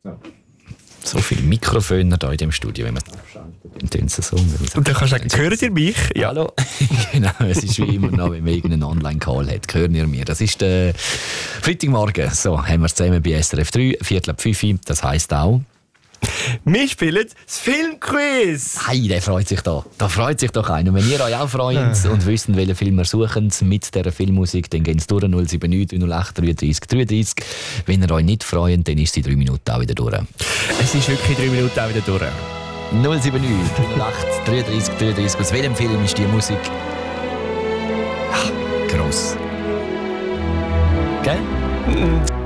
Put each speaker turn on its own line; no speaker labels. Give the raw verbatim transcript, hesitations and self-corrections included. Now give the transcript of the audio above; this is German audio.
So viele Mikrofone da in dem Studio, wenn man es abschaltet. So,
und dann kannst du sagen, hören ihr mich?
Ja. Hallo? Genau, es ist wie immer noch, wenn man irgendeinen Online-Call hat. Hören ihr mir? Das ist der Freitagmorgen. So, haben wir es zusammen bei S R F drei, Viertel ab fünf. Das heisst auch...
Wir spielen das Filmquiz!
Hey, der freut sich da. Da freut sich doch einer. Und wenn ihr euch auch freut und wisst, welchen Film wir suchen mit dieser Filmmusik, dann gehen es durch null sieben neun null acht dreiunddreißig dreiunddreißig. Wenn ihr euch nicht freut, dann ist die drei Minuten auch wieder durch.
Es ist wirklich drei Minuten auch wieder durch.
null sieben neun null acht dreiunddreißig dreiunddreißig. Aus welchem Film ist die Musik? Ah, gross. Gell?